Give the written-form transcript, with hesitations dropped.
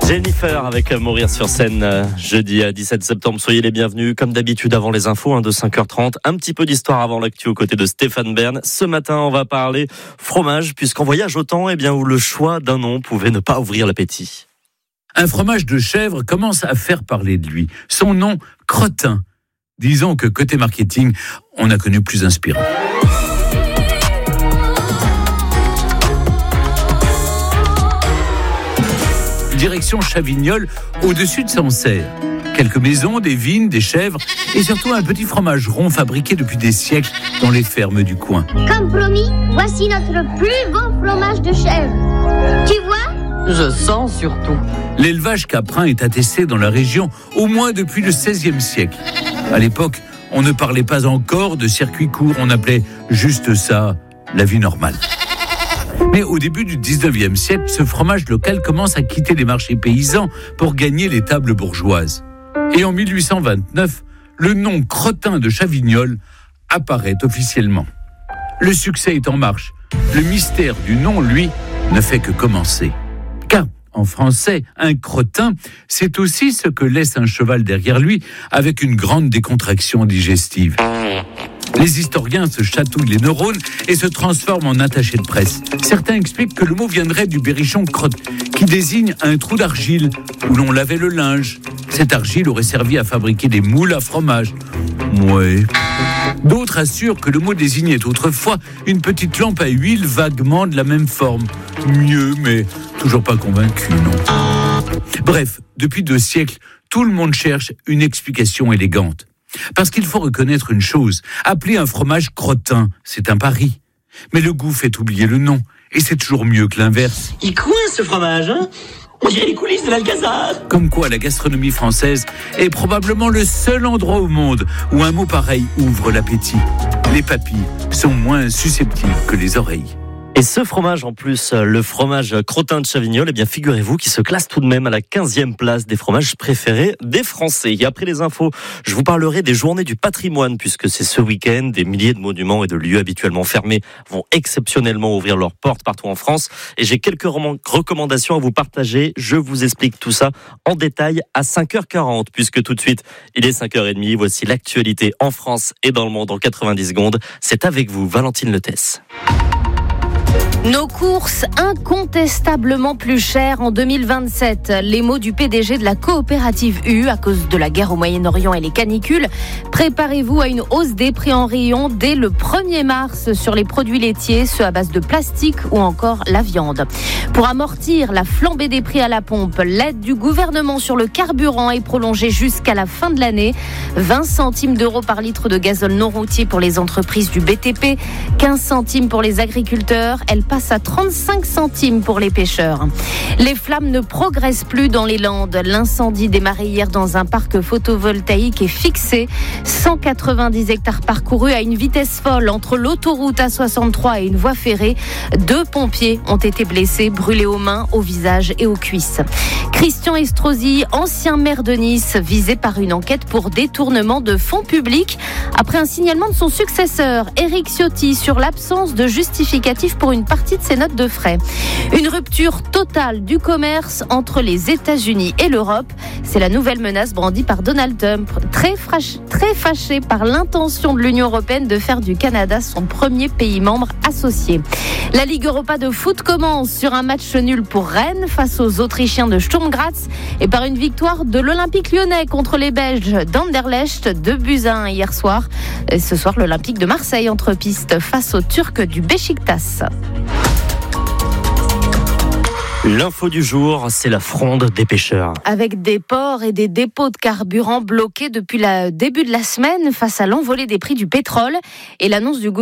Jennifer avec Mourir sur scène jeudi 17 septembre. Soyez les bienvenus. Comme d'habitude avant les infos de 5h30. Un petit peu d'histoire avant l'actu aux côtés de Stéphane Bern. Ce matin, on va parler fromage puisqu'on voyage autant où le choix d'un nom pouvait ne pas ouvrir l'appétit. Un fromage de chèvre commence à faire parler de lui. Son nom, Crottin. Disons que côté marketing, on a connu plus inspirant. Direction Chavignols, au-dessus de Sancerre. Quelques maisons, des vignes, des chèvres et surtout un petit fromage rond fabriqué depuis des siècles dans les fermes du coin. Comme promis, voici notre plus beau fromage de chèvre. Tu vois ? Je sens surtout. L'élevage caprin est attesté dans la région au moins depuis le XVIe siècle. À l'époque, on ne parlait pas encore de circuit court, on appelait juste ça la vie normale. Mais au début du 19e siècle, ce fromage local commence à quitter les marchés paysans pour gagner les tables bourgeoises. Et en 1829, le nom Crottin de Chavignols apparaît officiellement. Le succès est en marche. Le mystère du nom, lui, ne fait que commencer. Car, en français, un crottin, c'est aussi ce que laisse un cheval derrière lui avec une grande décontraction digestive. Les historiens se chatouillent les neurones et se transforment en attachés de presse. Certains expliquent que le mot viendrait du berrichon crotte, qui désigne un trou d'argile où l'on lavait le linge. Cette argile aurait servi à fabriquer des moules à fromage. Ouais. D'autres assurent que le mot désignait autrefois une petite lampe à huile vaguement de la même forme. Mieux, mais toujours pas convaincu, non. Bref, depuis 2 siècles, tout le monde cherche une explication élégante. Parce qu'il faut reconnaître une chose, appeler un fromage crottin, c'est un pari. Mais le goût fait oublier le nom, et c'est toujours mieux que l'inverse. Il coince ce fromage, hein ? On dirait les coulisses de l'Alcazar. Comme quoi la gastronomie française est probablement le seul endroit au monde où un mot pareil ouvre l'appétit. Les papilles sont moins susceptibles que les oreilles. Et ce fromage, en plus, le fromage Crottin de Chavignols, figurez-vous qu'il se classe tout de même à la 15e place des fromages préférés des Français. Et après les infos, je vous parlerai des journées du patrimoine, puisque c'est ce week-end, des milliers de monuments et de lieux habituellement fermés vont exceptionnellement ouvrir leurs portes partout en France. Et j'ai quelques recommandations à vous partager. Je vous explique tout ça en détail à 5h40, puisque tout de suite, il est 5h30. Voici l'actualité en France et dans le monde en 90 secondes. C'est avec vous, Valentine Letès. Nos courses incontestablement plus chères en 2027. Les mots du PDG de la coopérative U à cause de la guerre au Moyen-Orient et les canicules. Préparez-vous à une hausse des prix en rayon dès le 1er mars sur les produits laitiers, ceux à base de plastique ou encore la viande. Pour amortir la flambée des prix à la pompe, l'aide du gouvernement sur le carburant est prolongée jusqu'à la fin de l'année. 20 centimes d'euros par litre de gazole non routier pour les entreprises du BTP, 15 centimes pour les agriculteurs. Elle passe à 35 centimes pour les pêcheurs. Les flammes ne progressent plus dans les Landes. L'incendie démarré hier dans un parc photovoltaïque est fixé. 190 hectares parcourus à une vitesse folle entre l'autoroute A63 et une voie ferrée. 2 pompiers ont été blessés, brûlés aux mains, au visage et aux cuisses. Christian Estrosi, ancien maire de Nice, visé par une enquête pour détournement de fonds publics après un signalement de son successeur, Éric Ciotti, sur l'absence de justificatif pour une partie de ses notes de frais. Une rupture totale du commerce entre les États-Unis et l'Europe. C'est la nouvelle menace brandie par Donald Trump, très fâché par l'intention de l'Union européenne de faire du Canada son premier pays membre associé. La Ligue Europa de foot commence sur un match nul pour Rennes face aux Autrichiens de Sturm Graz et par une victoire de l'Olympique lyonnais contre les Belges d'Anderlecht, 2-1 hier soir. Et ce soir, l'Olympique de Marseille entre piste face aux Turcs du Beşiktaş. L'info du jour, c'est la fronde des pêcheurs. Avec des ports et des dépôts de carburant bloqués depuis le début de la semaine face à l'envolée des prix du pétrole et l'annonce du gouvernement